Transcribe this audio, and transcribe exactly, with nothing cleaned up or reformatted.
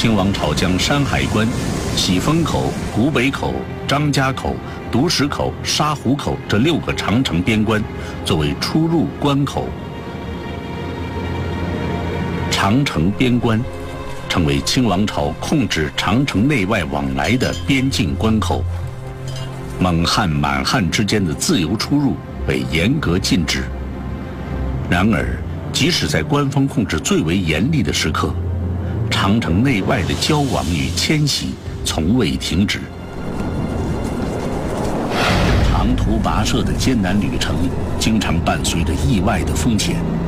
清王朝将山海关、喜峰口、古北口、张家口、独石口、沙湖口这六个长城边关作为出入关口。长城边关成为清王朝控制长城内外往来的边境关口，蒙汉、满汉之间的自由出入被严格禁止。然而，即使在官方控制最为严厉的时刻，长城内外的交往与迁徙从未停止。长途跋涉的艰难旅程，经常伴随着意外的风险。